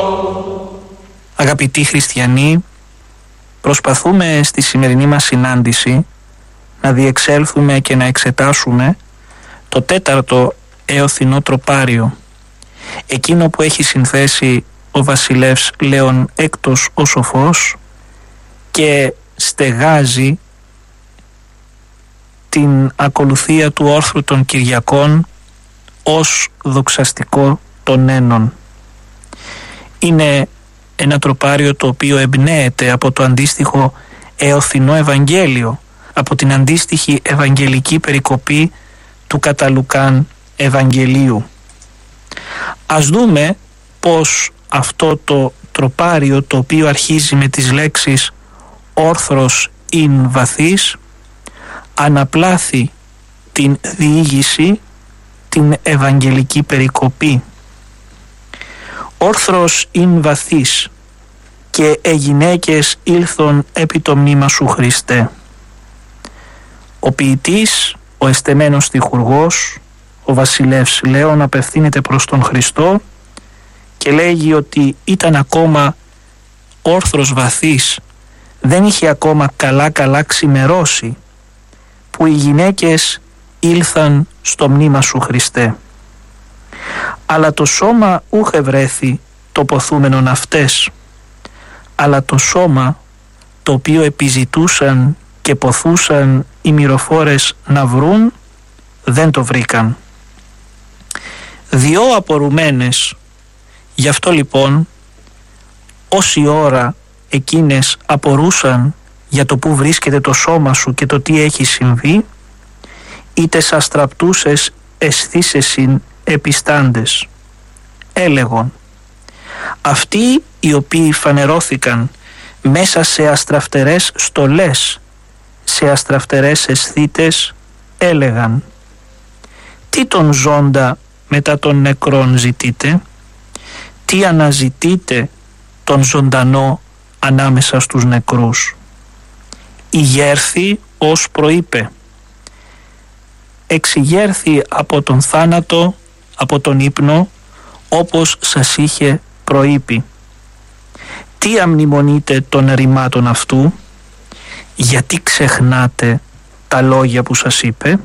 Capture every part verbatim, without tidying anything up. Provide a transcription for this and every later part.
Αγαπητοί χριστιανοί, προσπαθούμε στη σημερινή μας συνάντηση να διεξέλθουμε και να εξετάσουμε το τέταρτο εωθινό τροπάριο, εκείνο που έχει συνθέσει ο βασιλεύς Λέων Έκτος ο Σοφός και στεγάζει την ακολουθία του όρθρου των Κυριακών ως δοξαστικό των ένων. Είναι ένα τροπάριο το οποίο εμπνέεται από το αντίστοιχο εωθινό Ευαγγέλιο, από την αντίστοιχη ευαγγελική περικοπή του κατά Λουκάν Ευαγγελίου. Ας δούμε πως αυτό το τροπάριο, το οποίο αρχίζει με τις λέξεις όρθρος ειν βαθύς, αναπλάθει την διήγηση, την ευαγγελική περικοπή. Όρθρος ειν βαθύς και οι γυναίκες ήλθον επί το μνήμα σου Χριστέ. Ο ποιητής, ο εστεμένος στιχουργός, ο βασιλεύς Λέων απευθύνεται προς τον Χριστό και λέγει ότι ήταν ακόμα όρθρος βαθύς, δεν είχε ακόμα καλά καλά ξημερώσει που οι γυναίκες ήλθαν στο μνήμα σου Χριστέ. Αλλά το σώμα ούχε βρέθη το ποθούμενον αυτές, αλλά το σώμα το οποίο επιζητούσαν και ποθούσαν οι μυροφόρες να βρουν, δεν το βρήκαν. Διό απορουμένες, γι' αυτό λοιπόν όση ώρα εκείνες απορούσαν για το που βρίσκεται το σώμα σου και το τι έχει συμβεί, είτε σας τραπτούσες αισθήσεσιν επιστάντες. Έλεγον, αυτοί οι οποίοι φανερώθηκαν μέσα σε αστραφτερές στολές, σε αστραφτερές αισθήτες, έλεγαν, τι τον ζώντα μετά των νεκρών ζητείτε, τι αναζητείτε τον ζωντανό ανάμεσα στους νεκρούς. Ηγέρθη ως προείπε, εξηγέρθη από τον θάνατο, από τον ύπνο, όπως σας είχε προείπει. Τι αμνημονείτε των ρημάτων αυτού, γιατί ξεχνάτε τα λόγια που σας είπε,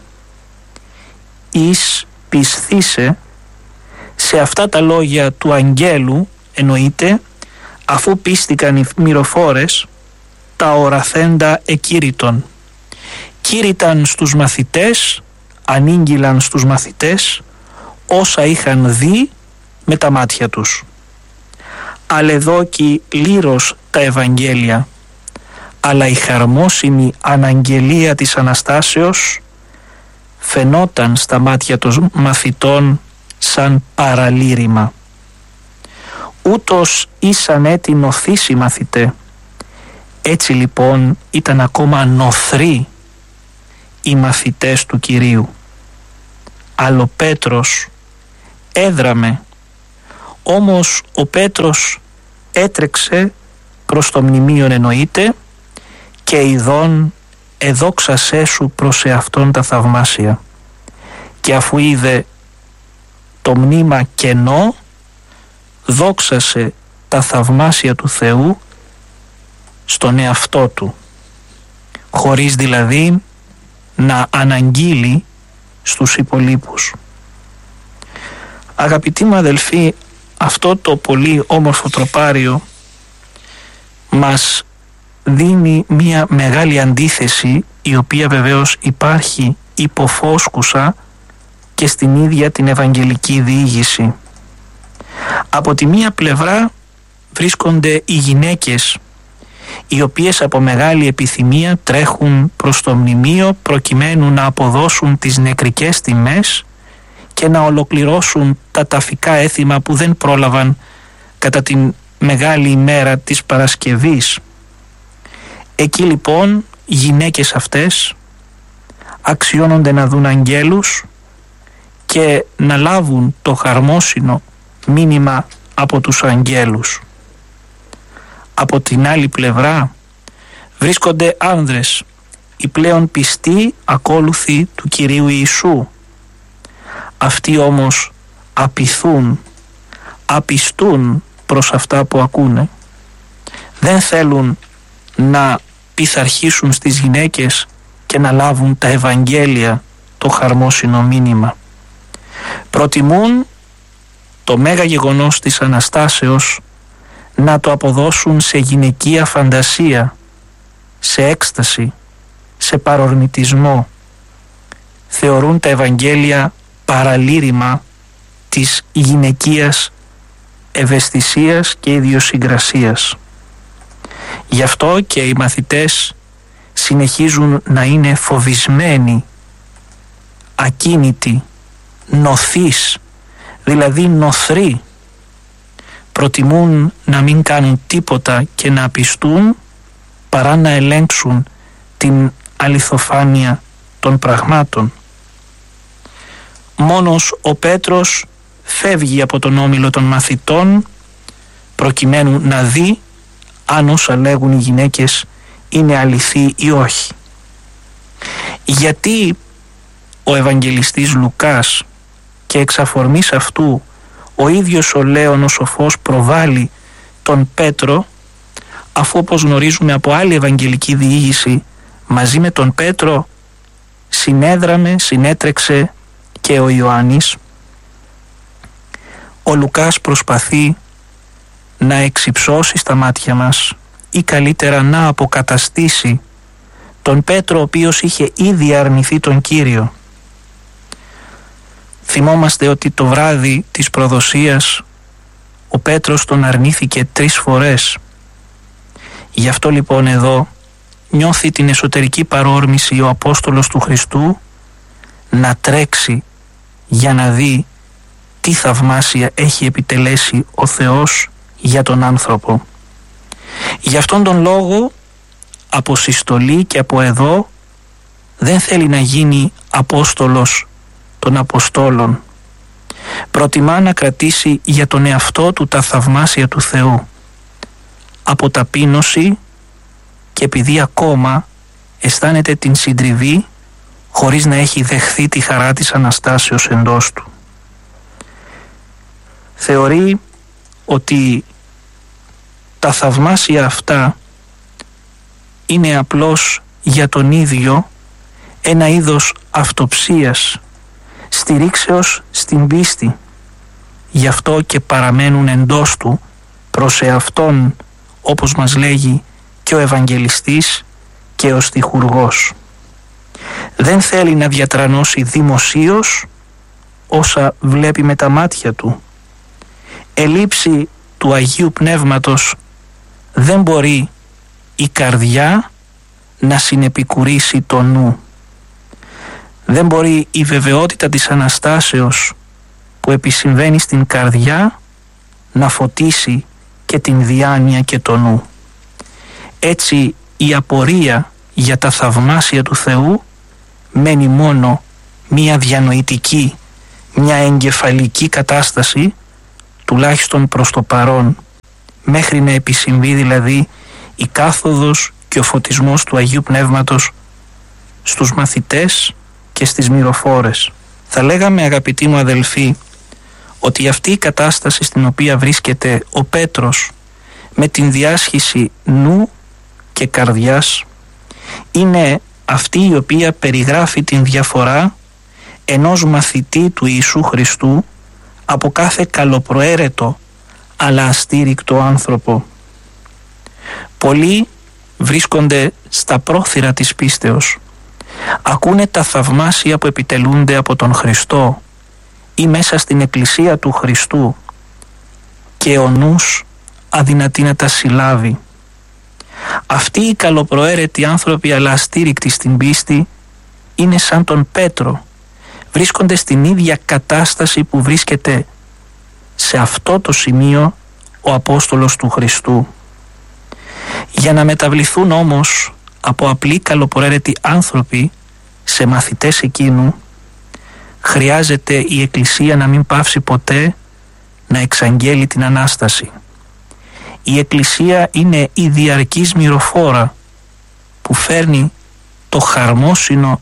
εις πισθήσε σε αυτά τα λόγια του αγγέλου, εννοείται, αφού πίστηκαν οι μυροφόρες, τα οραθέντα εκήρυτον. Κήρυταν στους μαθητές, ανήγγυλαν στους μαθητές όσα είχαν δει με τα μάτια τους. Αλεδόκι λύρος τα Ευαγγέλια, αλλά η χαρμόσημη αναγγελία της Αναστάσεως φαινόταν στα μάτια των μαθητών σαν παραλήρημα. Ούτως ήσαν έτη νοθήσει μαθητέ, έτσι λοιπόν ήταν ακόμα νοθροί οι μαθητές του Κυρίου. Αλλά ο Πέτρος έδραμε, όμως ο Πέτρος έτρεξε προς το μνημείον, εννοείται, και ειδών εδόξασέ σου προς εαυτόν τα θαυμάσια. Και αφού είδε το μνήμα κενό, δόξασε τα θαυμάσια του Θεού στον εαυτό του, χωρίς δηλαδή να αναγγείλει στους υπολείπους. Αγαπητοί μου αδελφοί, αυτό το πολύ όμορφο τροπάριο μας δίνει μια μεγάλη αντίθεση, η οποία βεβαίως υπάρχει υποφόσκουσα και στην ίδια την Ευαγγελική διήγηση. Από τη μία πλευρά βρίσκονται οι γυναίκες, οι οποίες από μεγάλη επιθυμία τρέχουν προς το μνημείο προκειμένου να αποδώσουν τις νεκρικές τιμές και να ολοκληρώσουν τα ταφικά έθιμα που δεν πρόλαβαν κατά την μεγάλη ημέρα της Παρασκευής. Εκεί λοιπόν οι γυναίκες αυτές αξιώνονται να δουν αγγέλους και να λάβουν το χαρμόσυνο μήνυμα από τους αγγέλους. Από την άλλη πλευρά βρίσκονται άνδρες, οι πλέον πιστοί ακόλουθοι του Κυρίου Ιησού. Αυτοί όμως απειθούν, απιστούν προς αυτά που ακούνε. Δεν θέλουν να πειθαρχήσουν στις γυναίκες και να λάβουν τα Ευαγγέλια, το χαρμόσυνο μήνυμα. Προτιμούν το μέγα γεγονός της Αναστάσεως να το αποδώσουν σε γυναικεία φαντασία, σε έκσταση, σε παρορμητισμό. Θεωρούν τα Ευαγγέλια παραλήρημα της γυναικείας ευαισθησίας και ιδιοσυγκρασίας. Γι' αυτό και οι μαθητές συνεχίζουν να είναι φοβισμένοι, ακίνητοι, νοθείς, δηλαδή νοθροί. Προτιμούν να μην κάνουν τίποτα και να απιστούν παρά να ελέγξουν την αληθοφάνεια των πραγμάτων. Μόνος ο Πέτρος φεύγει από τον όμιλο των μαθητών προκειμένου να δει αν όσα λέγουν οι γυναίκες είναι αληθή ή όχι. Γιατί ο Ευαγγελιστής Λουκάς και εξ αφορμής αυτού ο ίδιος ο Λέων ο Σοφός προβάλλει τον Πέτρο, αφού όπως γνωρίζουμε από άλλη ευαγγελική διήγηση μαζί με τον Πέτρο συνέδραμε, συνέτρεξε και ο Ιωάννης. Ο Λουκάς προσπαθεί να εξυψώσει στα μάτια μας ή καλύτερα να αποκαταστήσει τον Πέτρο ο οποίος είχε ήδη αρνηθεί τον Κύριο. Θυμόμαστε ότι το βράδυ της προδοσίας ο Πέτρος τον αρνήθηκε τρεις φορές. Γι' αυτό λοιπόν εδώ νιώθει την εσωτερική παρόρμηση ο Απόστολος του Χριστού να τρέξει για να δει τι θαυμάσια έχει επιτελέσει ο Θεός για τον άνθρωπο. Γι' αυτόν τον λόγο από συστολή και από εδώ δεν θέλει να γίνει Απόστολος των Αποστόλων. Προτιμά να κρατήσει για τον εαυτό του τα θαυμάσια του Θεού. Από ταπείνωση και επειδή ακόμα αισθάνεται την συντριβή χωρίς να έχει δεχθεί τη χαρά της Αναστάσεως εντός του. Θεωρεί ότι τα θαυμάσια αυτά είναι απλώς για τον ίδιο ένα είδος αυτοψίας, στηρίξεως στην πίστη. Γι' αυτό και παραμένουν εντός του προς εαυτόν, όπως μας λέγει και ο Ευαγγελιστής και ο στιχουργός. Δεν θέλει να διατρανώσει δημοσίως όσα βλέπει με τα μάτια του. Ελήψη του Αγίου Πνεύματος δεν μπορεί η καρδιά να συνεπικουρήσει το νου. Δεν μπορεί η βεβαιότητα της Αναστάσεως που επισυμβαίνει στην καρδιά να φωτίσει και την διάνοια και το νου. Έτσι η απορία για τα θαυμάσια του Θεού μένει μόνο μία διανοητική, μια εγκεφαλική κατάσταση, τουλάχιστον προς το παρόν, μέχρι να επισυμβεί δηλαδή η κάθοδος και ο φωτισμός του Αγίου Πνεύματος στους μαθητές και στις μυροφόρες. Θα λέγαμε, αγαπητοί μου αδελφοί, ότι αυτή η κατάσταση στην οποία βρίσκεται ο Πέτρος με την διάσχιση νου και καρδιάς είναι αυτή η οποία περιγράφει την διαφορά ενός μαθητή του Ιησού Χριστού από κάθε καλοπροαίρετο αλλά αστήρικτο άνθρωπο. Πολλοί βρίσκονται στα πρόθυρα της πίστεως, ακούνε τα θαυμάσια που επιτελούνται από τον Χριστό ή μέσα στην Εκκλησία του Χριστού και ο νους αδυνατεί να τα συλλάβει. Αυτοί οι καλοπροαίρετοι άνθρωποι αλλά αστήρικτοι στην πίστη είναι σαν τον Πέτρο, βρίσκονται στην ίδια κατάσταση που βρίσκεται σε αυτό το σημείο ο Απόστολος του Χριστού. Για να μεταβληθούν όμως από απλοί καλοπροαίρετοι άνθρωποι σε μαθητές εκείνου, χρειάζεται η Εκκλησία να μην πάυσει ποτέ να εξαγγέλει την Ανάσταση. Η Εκκλησία είναι η διαρκής μυροφόρα που φέρνει το χαρμόσυνο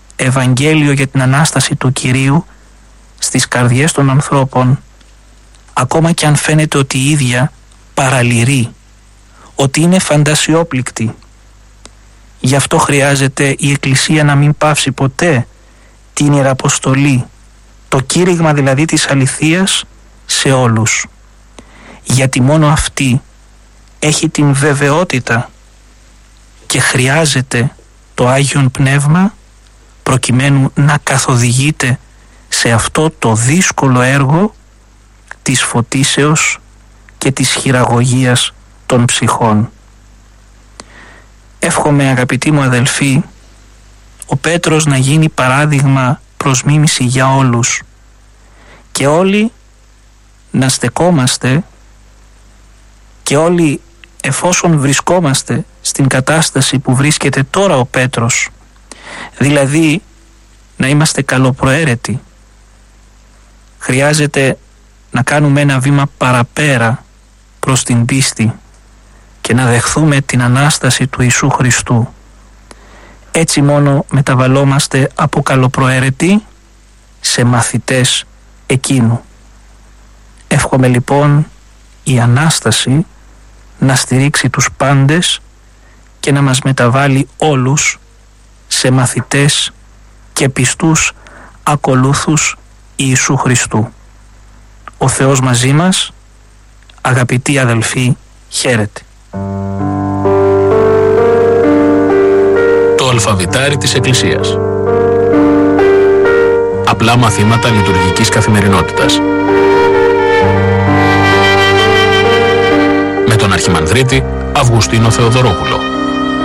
Ευαγγέλιο για την Ανάσταση του Κυρίου στις καρδιές των ανθρώπων ακόμα και αν φαίνεται ότι η ίδια παραλυρεί, ότι είναι φαντασιόπληκτη. Γι' αυτό χρειάζεται η Εκκλησία να μην πάυσει ποτέ την Ιεραποστολή, το κήρυγμα δηλαδή της αληθείας σε όλους. Γιατί μόνο αυτή έχει την βεβαιότητα και χρειάζεται το Άγιον Πνεύμα προκειμένου να καθοδηγείται σε αυτό το δύσκολο έργο της φωτίσεως και της χειραγωγίας των ψυχών. Εύχομαι, αγαπητοί μου αδελφοί, ο Πέτρος να γίνει παράδειγμα προς μίμηση για όλους και όλοι να στεκόμαστε και όλοι, εφόσον βρισκόμαστε στην κατάσταση που βρίσκεται τώρα ο Πέτρος, δηλαδή να είμαστε καλοπροαίρετοι, χρειάζεται να κάνουμε ένα βήμα παραπέρα προς την πίστη και να δεχθούμε την Ανάσταση του Ιησού Χριστού. Έτσι μόνο μεταβαλλόμαστε από καλοπροαίρετοι σε μαθητές εκείνου. Εύχομαι λοιπόν η Ανάσταση να στηρίξει τους πάντες και να μας μεταβάλει όλους σε μαθητές και πιστούς ακολούθους Ιησού Χριστού. Ο Θεός μαζί μας. Αγαπητοί αδελφοί, χαίρετε. Το αλφαβητάρι της Εκκλησίας. Απλά μαθήματα λειτουργικής καθημερινότητας. Με τον Αρχιμανδρίτη Αυγουστίνο Θεοδωρόπουλο.